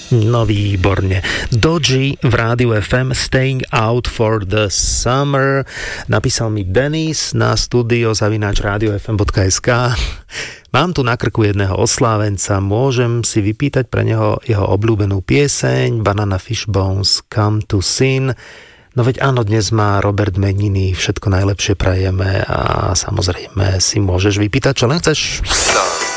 No výborne. Doji v Rádiu FM, Staying Out for the Summer. Napísal mi Denis na studio@radiofm.sk. Mám tu na krku jedného oslávenca, môžem si vypýtať pre neho jeho obľúbenú pieseň Banana Fishbones Come to Sin. No veď áno, dnes má Robert meniny, všetko najlepšie prajeme a samozrejme si môžeš vypýtať, čo len chceš.